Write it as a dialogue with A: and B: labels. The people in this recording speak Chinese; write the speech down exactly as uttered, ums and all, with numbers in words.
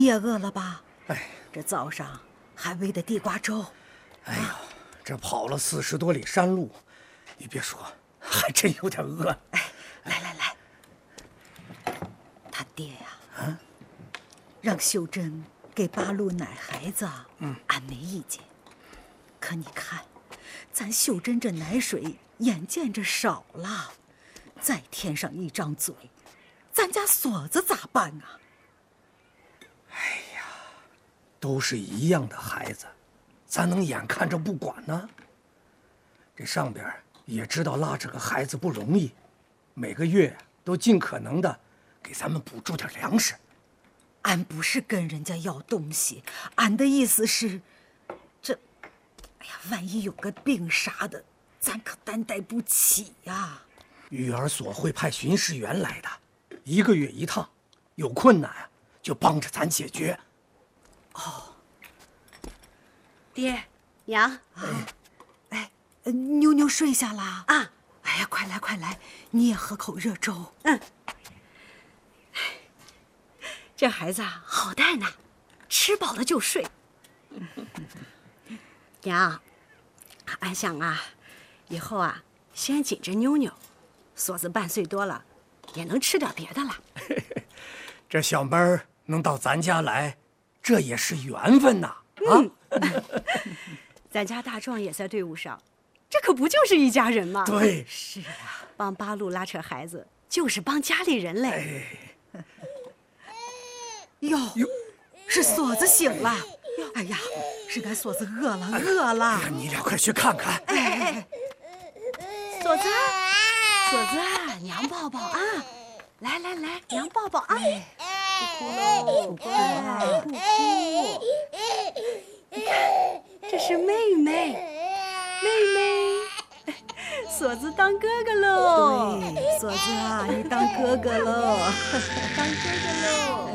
A: 也饿了吧？
B: 哎，
A: 这早上还喂的地瓜粥。
B: 哎呀，这跑了四十多里山路，你别说，还真有点饿。
A: 哎，来来来，他爹呀，
B: 啊，
A: 让秀珍给八路奶孩子，嗯，俺没意见。可你看，咱秀珍这奶水眼见着少了，再添上一张嘴，咱家锁子咋办啊？
B: 哎呀，都是一样的孩子，咱能眼看着不管呢？这上边也知道拉扯个孩子不容易，每个月都尽可能的给咱们补助点粮食。
A: 俺不是跟人家要东西，俺的意思是，这，哎呀，万一有个病啥的，咱可担待不起呀。
B: 育儿所会派巡视员来的，一个月一趟，有困难啊就帮着咱解决。
A: 哦，
C: 爹娘，
A: 哎，呃妞妞睡下啦？
C: 啊，
A: 哎呀，快来快来，你也喝口热粥。
C: 嗯。这孩子啊，好带呢，吃饱了就睡。娘，俺想啊，以后啊，先紧着妞妞，锁子半岁多了，也能吃点别的了。
B: 这小妹儿能到咱家来，这也是缘分呐！啊，
C: 嗯、咱家大壮也在队伍上，这可不就是一家人吗？
B: 对，
A: 是啊，
C: 帮八路拉扯孩子，就是帮家里人嘞。
B: 哎，
A: 哟，是锁子醒了。哎呀，是俺锁子饿了，饿了。
B: 哎呀，你俩快去看看。
A: 哎哎哎，
C: 锁子，锁子，娘抱抱啊！来来来，娘抱抱啊！不哭喽，乖，不哭。你看，这是妹妹，妹妹，锁子当哥哥喽。
A: 对，锁子啊，你当哥哥喽，
C: 当哥哥喽。